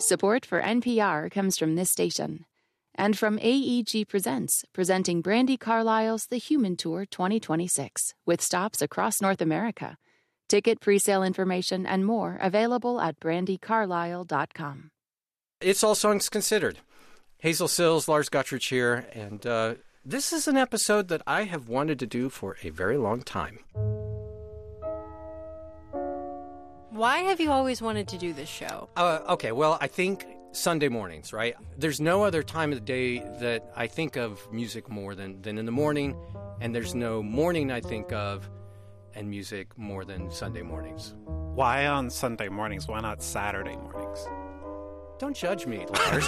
Support for NPR comes from this station and from AEG Presents, presenting Brandi Carlile's The Human Tour 2026 with stops across North America. Ticket presale information and more available at brandicarlile.com. It's All Songs Considered. Hazel Cills, Lars Gotrich here, and this is an episode that I have wanted to do for a very long time. Why have you always wanted to do this show? Okay, well, I think Sunday mornings, right? There's no other time of the day that I think of music more than in the morning, and there's no morning I think of and music more than Sunday mornings. Why on Sunday mornings? Why not Saturday mornings? Don't judge me, Lars.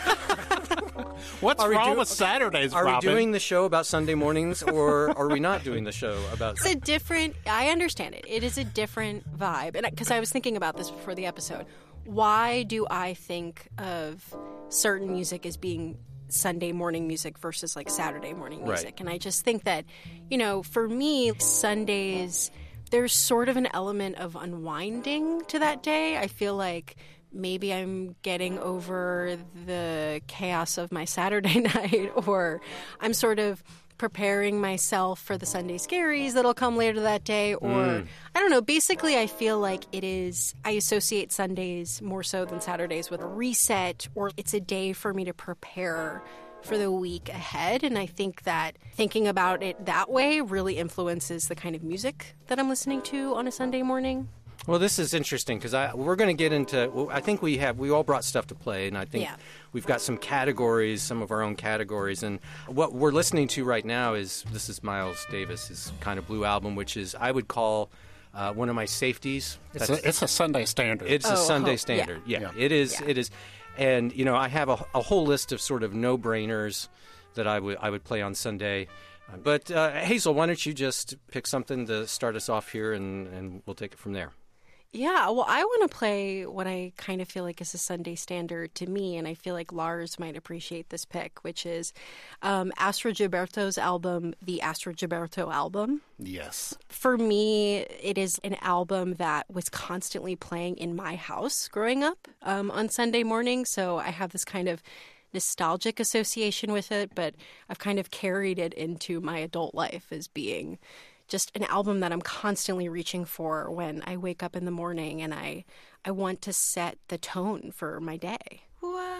What's wrong with Saturdays, Are Robin? we doing the show about Sunday mornings, or are we not doing the show about... It's a different... I understand it. It is a different vibe. And because I was thinking about this before the episode. Why do I think of certain music as being Sunday morning music versus like Saturday morning music? Right. And I just think that, you know, for me, Sundays, there's sort of an element of unwinding to that day. I feel like maybe I'm getting over the chaos of my Saturday night, or I'm sort of preparing myself for the Sunday scaries that'll come later that day, or I don't know. Basically, I feel like I associate Sundays more so than Saturdays with a reset, or it's a day for me to prepare for the week ahead. And I think that thinking about it that way really influences the kind of music that I'm listening to on a Sunday morning. Well, this is interesting because we're going to get into. Well, I think we all brought stuff to play, and I think we've got some categories, some of our own categories, and what we're listening to right now is Miles Davis's kind of blue album, which is I would call one of my safeties. It's a Sunday standard. It's a Sunday standard. Yeah, it is. Yeah. It is, and you know I have a whole list of sort of no-brainers that I would play on Sunday. But Hazel, why don't you just pick something to start us off here, and we'll take it from there. Yeah, well, I want to play what I kind of feel like is a Sunday standard to me, and I feel like Lars might appreciate this pick, which is Astrud Gilberto's album, The Astrud Gilberto Album. Yes. For me, it is an album that was constantly playing in my house growing up on Sunday morning, so I have this kind of nostalgic association with it, but I've kind of carried it into my adult life as being just an album that I'm constantly reaching for when I wake up in the morning and I want to set the tone for my day.